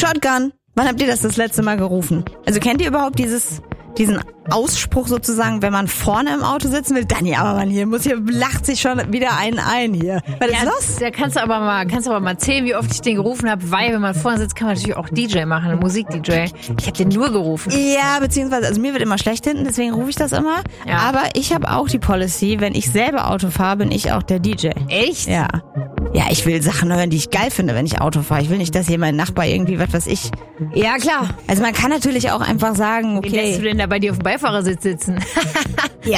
Shotgun. Wann habt ihr das letzte Mal gerufen? Also kennt ihr überhaupt diesen Ausspruch sozusagen, wenn man vorne im Auto sitzen will? Dani, aber man lacht sich schon wieder einen ein hier. Was ist los? Da kannst du aber mal zählen, wie oft ich den gerufen habe, weil wenn man vorne sitzt, kann man natürlich auch DJ machen, Musik-DJ. Ich habe den nur gerufen. Ja, beziehungsweise, also mir wird immer schlecht hinten, deswegen rufe ich das immer. Ja. Aber ich habe auch die Policy, wenn ich selber Auto fahre, bin ich auch der DJ. Echt? Ja. Ja, ich will Sachen hören, die ich geil finde, wenn ich Auto fahre. Ich will nicht, dass hier mein Nachbar irgendwie, was weiß ich. Ja, klar. Also man kann natürlich auch einfach sagen, okay. Wie lässt du denn da bei dir auf dem Beifahrersitz sitzen? Ja.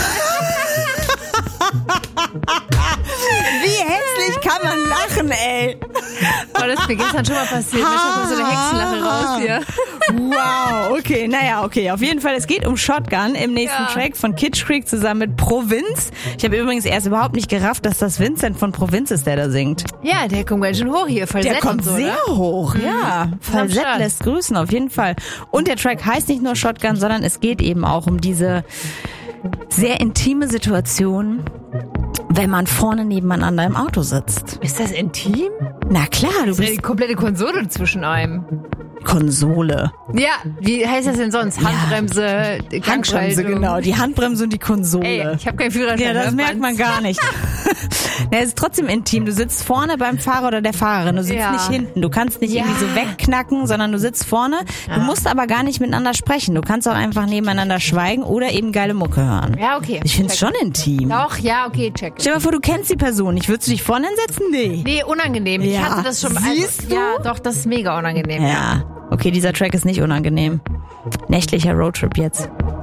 Wie hässlich kann man lachen, ey. Boah, das ist mir gestern schon mal passiert. Manchmal kommt so eine Hexenlache raus hier. Wow, okay, naja, okay. Auf jeden Fall, es geht um Shotgun im nächsten Track von Kitsch Creek zusammen mit Provinz. Ich habe übrigens erst überhaupt nicht gerafft, dass das Vincent von Provinz ist, der da singt. Ja, der kommt ganz schön hoch hier. Falsett der kommt so, sehr hoch, ja. Falsett lässt grüßen, auf jeden Fall. Und der Track heißt nicht nur Shotgun, sondern es geht eben auch um diese sehr intime Situation, wenn man vorne nebeneinander im Auto sitzt. Ist das intim? Na klar, du bist ja die komplette Konsole zwischen einem. Konsole. Ja, wie heißt das denn sonst? Handbremse, Handbremse, genau. Die Handbremse und die Konsole. Ey, ich habe keinen Führerschein. Ja, das merkt man gar nicht. Ja, es ist trotzdem intim. Du sitzt vorne beim Fahrer oder der Fahrerin. Du sitzt nicht hinten. Du kannst nicht irgendwie so wegknacken, sondern du sitzt vorne. Du musst aber gar nicht miteinander sprechen. Du kannst auch einfach nebeneinander schweigen oder eben geile Mucke hören. Ja, okay. Ich finde es schon intim. Doch, ja, okay, check. Stell dir mal vor, du kennst die Person. Würdest du dich vorne hinsetzen? Nee. Nee, unangenehm. Ich hatte das schon. Siehst du? Ja, doch, das ist mega unangenehm. Ja. Okay, dieser Track ist nicht unangenehm. Nächtlicher Roadtrip jetzt.